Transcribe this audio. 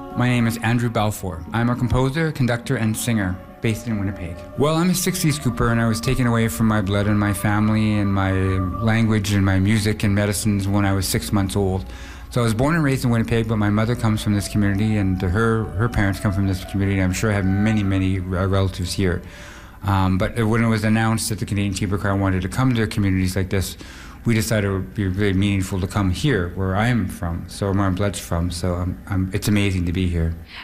My name is Andrew Balfour. I'm a composer, conductor, and singer based in Winnipeg. Well, I'm a 60s Cooper, and I was taken away from my blood and my family and my language and my music and medicines when I was 6 months old. So I was born and raised in Winnipeg, but my mother comes from this community, and her parents come from this community, and I'm sure I have many relatives here. But when it was announced that the Canadian Chamber Choir wanted to come to communities like this, we decided it would be really meaningful to come here, where I am from, so where my blood's from. So it's amazing to be here.